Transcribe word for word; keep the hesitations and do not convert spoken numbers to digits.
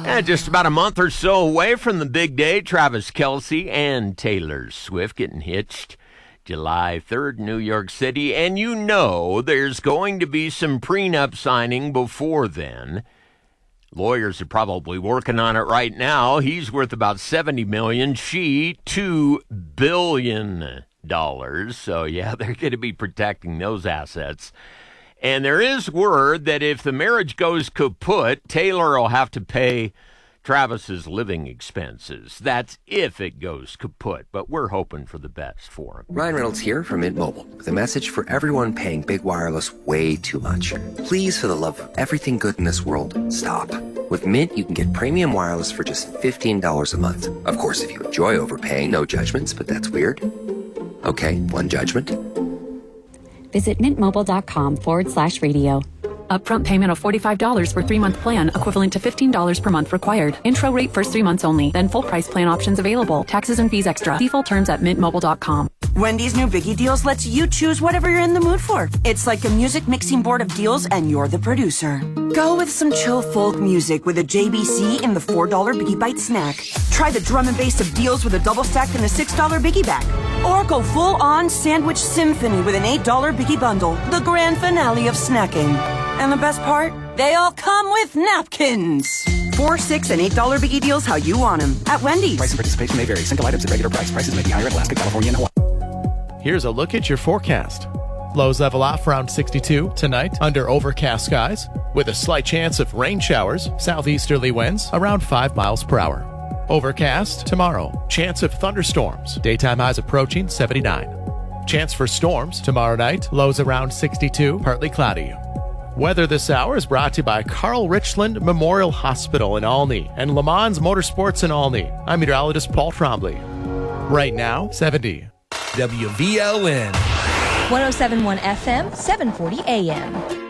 And just about a month or so away from the big day, Travis Kelce and Taylor Swift getting hitched. July third, New York City. And you know there's going to be some prenup signing before then. Lawyers are probably working on it right now. He's worth about seventy million dollars. She, two billion dollars. So, yeah, they're going to be protecting those assets. And there is word that if the marriage goes kaput, Taylor will have to pay Travis's living expenses. That's if it goes kaput, but we're hoping for the best for him. Ryan Reynolds here from Mint Mobile with a message for everyone paying big wireless way too much. Please, for the love of everything good in this world, stop. With Mint, you can get premium wireless for just fifteen dollars a month. Of course, if you enjoy overpaying, no judgments, but that's weird. Okay, one judgment. Visit mintmobile.com forward slash radio. Upfront payment of forty-five dollars for three-month plan, equivalent to fifteen dollars per month required. Intro rate first three months only, then full price plan options available. Taxes and fees extra. See full terms at mint mobile dot com. Wendy's new Biggie Deals lets you choose whatever you're in the mood for. It's like a music mixing board of deals, and you're the producer. Go with some chill folk music with a J B C in the four dollar Biggie Bite snack. Try the drum and bass of deals with a double stack in the six dollar Biggie Bag. Or go full-on sandwich symphony with an eight dollar Biggie Bundle, the grand finale of snacking. And the best part? They all come with napkins. Four, six, and eight dollar Biggie Deals how you want them at Wendy's. Price and participation may vary. Single items at regular price. Prices may be higher in Alaska, California, and Hawaii. Here's a look at your forecast. Lows level off around sixty-two tonight under overcast skies with a slight chance of rain showers, southeasterly winds around five miles per hour. Overcast tomorrow, chance of thunderstorms, daytime highs approaching seventy-nine. Chance for storms tomorrow night, lows around sixty-two, partly cloudy. Weather this hour is brought to you by Carl Richland Memorial Hospital in Olney and Le Mans Motorsports in Olney. I'm meteorologist Paul Trombley. Right now, seventy. W V L N one oh seven point one F M, seven forty A M.